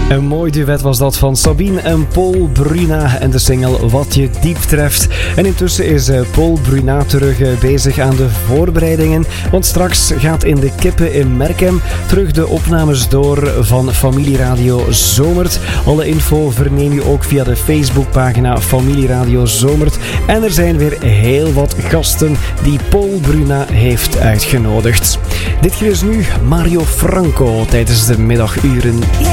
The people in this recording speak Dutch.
Een mooi duet was dat van Sabine en Paul Bruna en de single Wat je diep treft. En intussen is Paul Bruna terug bezig aan de voorbereidingen, want straks gaat in de Kippen in Merkem terug de opnames door van Familieradio Zomert. Alle info verneem je ook via de Facebookpagina Familieradio Zomert. En er zijn weer heel wat gasten die Paul Bruna heeft uitgenodigd. Dit keer is nu Mario Franco tijdens de middaguren.